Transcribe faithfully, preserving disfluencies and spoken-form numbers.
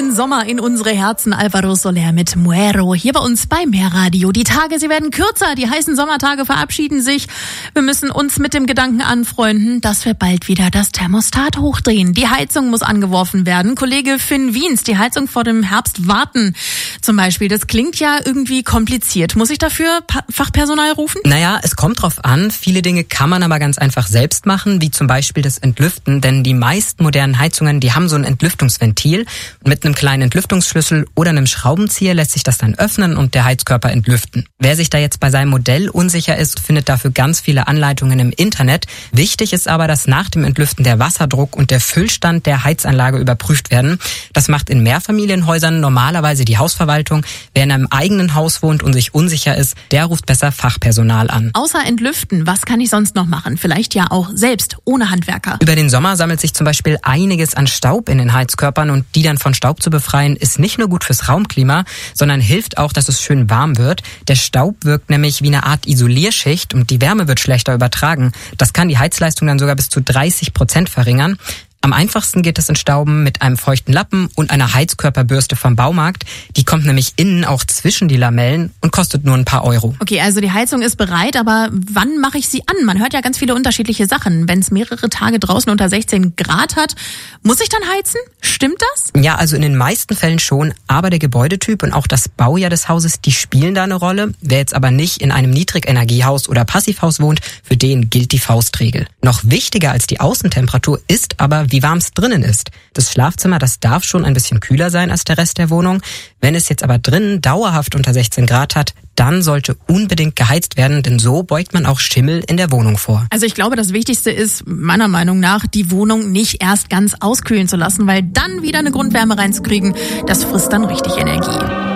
den Sommer in unsere Herzen. Alvaro Soler mit Muero hier bei uns bei Meerradio. Die Tage, sie werden kürzer, die heißen Sommertage verabschieden sich. Wir müssen uns mit dem Gedanken anfreunden, dass wir bald wieder das Thermostat hochdrehen. Die Heizung muss angeworfen werden. Kollege Finn Wiens, die Heizung vor dem Herbst warten zum Beispiel. Das klingt ja irgendwie kompliziert. Muss ich dafür pa- Fachpersonal rufen? Naja, es kommt drauf an. Viele Dinge kann man aber ganz einfach selbst machen, wie zum Beispiel das Entlüften. Denn die meisten modernen Heizungen, die haben so ein Entlüftungsventil. Mit einem kleinen Entlüftungsschlüssel oder einem Schraubenzieher lässt sich das dann öffnen und der Heizkörper entlüften. Wer sich da jetzt bei seinem Modell unsicher ist, findet dafür ganz viele Anleitungen im Internet. Wichtig ist aber, dass nach dem Entlüften der Wasserdruck und der Füllstand der Heizanlage überprüft werden. Das macht in Mehrfamilienhäusern normalerweise die Hausverwaltung. Wer in einem eigenen Haus wohnt und sich unsicher ist, der ruft besser Fachpersonal an. Außer entlüften, was kann ich sonst noch machen? Vielleicht ja auch selbst, ohne Handwerker. Über den Sommer sammelt sich zum Beispiel einiges an Staub in den Heizkörpern und die dann von Staub zu befreien, ist nicht nur gut fürs Raumklima, sondern hilft auch, dass es schön warm wird. Der Staub wirkt nämlich wie eine Art Isolierschicht und die Wärme wird schlechter übertragen. Das kann die Heizleistung dann sogar bis zu dreißig Prozent verringern. Am einfachsten geht es entstauben mit einem feuchten Lappen und einer Heizkörperbürste vom Baumarkt. Die kommt nämlich innen auch zwischen die Lamellen und kostet nur ein paar Euro. Okay, also die Heizung ist bereit, aber wann mache ich sie an? Man hört ja ganz viele unterschiedliche Sachen. Wenn es mehrere Tage draußen unter sechzehn Grad hat, muss ich dann heizen? Stimmt das? Ja, also in den meisten Fällen schon, aber der Gebäudetyp und auch das Baujahr des Hauses, die spielen da eine Rolle. Wer jetzt aber nicht in einem Niedrigenergiehaus oder Passivhaus wohnt, für den gilt die Faustregel. Noch wichtiger als die Außentemperatur ist aber, wie warm es drinnen ist. Das Schlafzimmer, das darf schon ein bisschen kühler sein als der Rest der Wohnung. Wenn es jetzt aber drinnen dauerhaft unter sechzehn Grad hat, dann sollte unbedingt geheizt werden, denn so beugt man auch Schimmel in der Wohnung vor. Also ich glaube, das Wichtigste ist, meiner Meinung nach, die Wohnung nicht erst ganz auskühlen zu lassen, weil dann wieder eine Grundwärme reinzukriegen, das frisst dann richtig Energie.